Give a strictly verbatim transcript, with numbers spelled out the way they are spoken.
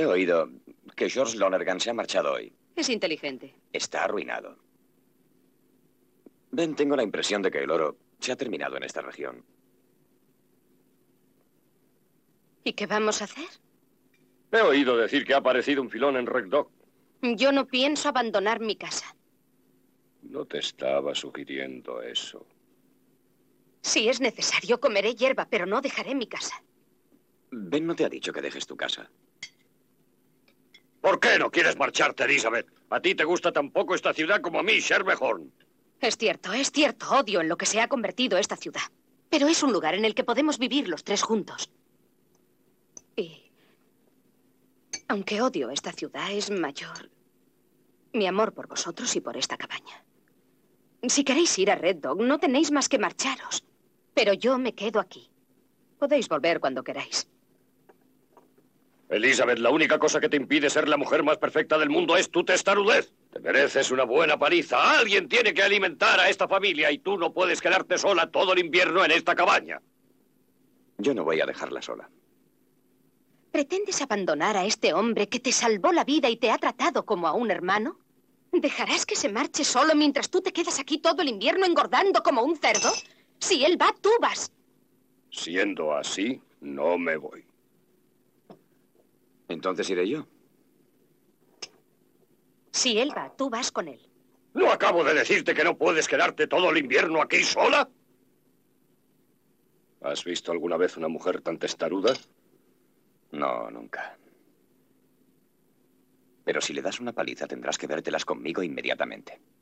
He oído que George Lonergan se ha marchado hoy. Es inteligente. Está arruinado. Ben, tengo la impresión de que el oro se ha terminado en esta región. ¿Y qué vamos a hacer? He oído decir que ha aparecido un filón en Red Dog. Yo no pienso abandonar mi casa. No te estaba sugiriendo eso. Si es necesario, comeré hierba, pero no dejaré mi casa. Ben no te ha dicho que dejes tu casa. ¿Por qué no quieres marcharte, Elizabeth? A ti te gusta tan poco esta ciudad como a mí, Shermehorn. Es cierto, es cierto. Odio en lo que se ha convertido esta ciudad. Pero es un lugar en el que podemos vivir los tres juntos. Y... aunque odio esta ciudad, es mayor mi amor por vosotros y por esta cabaña. Si queréis ir a Red Dog, no tenéis más que marcharos. Pero yo me quedo aquí. Podéis volver cuando queráis. Elizabeth, la única cosa que te impide ser la mujer más perfecta del mundo es tu testarudez. Te mereces una buena paliza. Alguien tiene que alimentar a esta familia y tú no puedes quedarte sola todo el invierno en esta cabaña. Yo no voy a dejarla sola. ¿Pretendes abandonar a este hombre que te salvó la vida y te ha tratado como a un hermano? ¿Dejarás que se marche solo mientras tú te quedas aquí todo el invierno engordando como un cerdo? Si él va, tú vas. Siendo así, no me voy. Entonces iré yo. Si él va, tú vas con él. ¿No acabo de decirte que no puedes quedarte todo el invierno aquí sola? ¿Has visto alguna vez una mujer tan testaruda? No, nunca. Pero si le das una paliza, tendrás que vértelas conmigo inmediatamente.